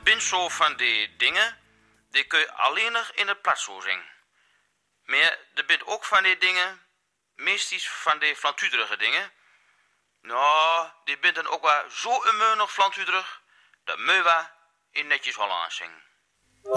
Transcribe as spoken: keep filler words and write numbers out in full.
bent zo van die dingen, die kun je alleen nog in het platzo zingen. Maar er bent ook van die dingen, meestal van die flantuderige dingen. Nou, die bent dan ook wel zo umeunig flantuderig, dat me wel in netjes Hollands zingen.